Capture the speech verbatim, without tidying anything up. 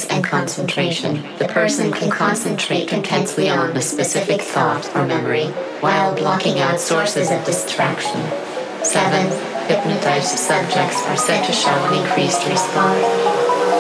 focus and concentration. The person can concentrate intensely on a specific thought or memory while blocking out sources of distraction. seven. Hypnotized subjects are said to show an increased response